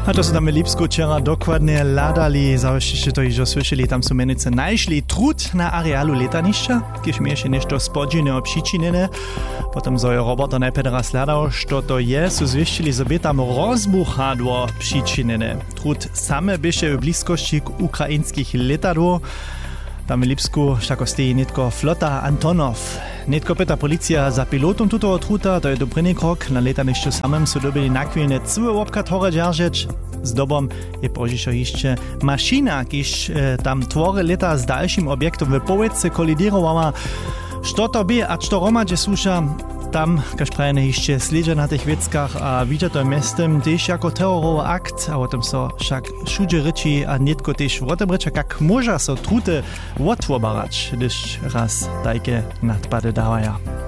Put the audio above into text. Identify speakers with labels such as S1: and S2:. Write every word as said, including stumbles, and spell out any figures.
S1: A to su tam v Lipsku včera dokładnie ladali, zawsze to już słyszeli, tam su menice najšli trud na arealu letanišća, kiež mieše nešto spodžine obšičinene. Potom zo je Roberto najpierw raz ladał, što to je, su zvištili, zo by tam rozbuchadło přičinene. Trud same byše v bliskości k ukrajinskich letadło. Tam v Lipsku všako stejí netko flota Antonov. Netko pyta policja za pilotom tuto truta, to je dobryny krok. Na letanišću samym su dobili nakvilne cue obkatore džaržeć. Z dobom je požišo jeszcze mašina, kiž e, tam tvore leta z dalším objektom v powiedce kolidirowała. Što to by a što romadže sluša, tam, kaž prajene, ještě slidže na tych vieckach a vidja to mestem tež jako terorowy akt, a o tom so však všudže ryči a netko tež o tom ryča, kak môža so trute otvobarać, když raz tajke nadpady dávaja.